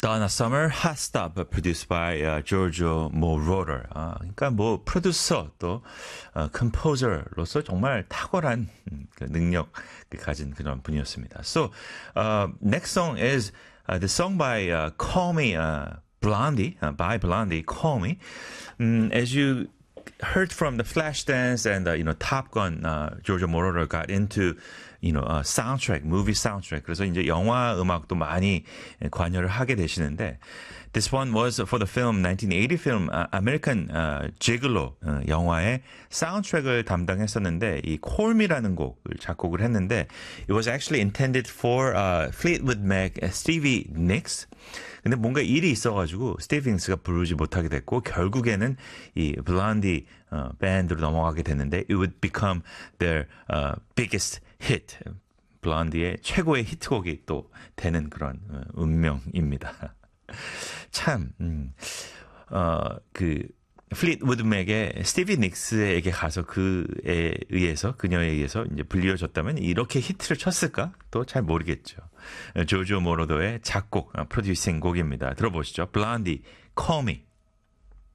Donna Summer, Hot Stop, produced by Giorgio Moroder. 그러니까 뭐 프로듀서 또 컴포저로서 정말 탁월한 그 능력 가진 그런 분이었습니다. So next song is the song by Call Me Blondie, by Blondie, Call Me. As you heard from the Flashdance and Top Gun, Giorgio Moroder got into soundtrack, movie soundtrack. 그래서 이제 영화 음악도 많이 관여를 하게 되시는데, this one was for the film 1980 film American Gigolo 영화의 사운드트랙을 담당했었는데, 이 Call Me라는 곡을 작곡을 했는데, it was actually intended for Fleetwood Mac, Stevie Nicks. 근데 뭔가 일이 있어가지고 스티브 닉스가 부르지 못하게 됐고, 결국에는 이 블론디 밴드로 넘어가게 됐는데, it would become their biggest hit. 블론디의 최고의 히트곡이 또 되는 그런 운명입니다. 참, 플리트우드 맥의 스티비 닉스에게 가서 그녀에 의해서 이제 불리워졌다면 이렇게 히트를 쳤을까? 또 잘 모르겠죠. 조조 모로더의 작곡, 프로듀싱 곡입니다. 들어보시죠. 블론디, Call Me.